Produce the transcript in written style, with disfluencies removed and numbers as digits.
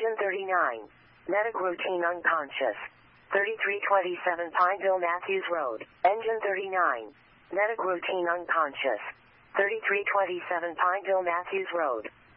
Engine 39. Medic routine unconscious. 3327 Pineville Matthews Road. Engine 39. Medic routine unconscious. 3327 Pineville Matthews Road.